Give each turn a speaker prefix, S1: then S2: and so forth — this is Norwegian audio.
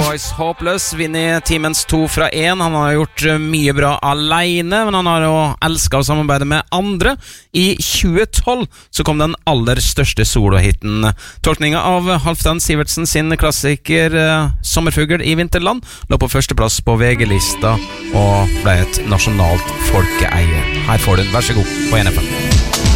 S1: Voice Hopeless vinner Timens 2 fra 1. Han har gjort mye bra alene, men han har jo elsket å samarbeide med andre. I 2012 så kom den aller største solohitten. Tolkningen av Halvdan Sivertsen sin klassiker Sommerfugl i vinterland lå på førsteplass på VG-lista og ble et nasjonalt folkeeie. Her får du den, vær så god, på NFM.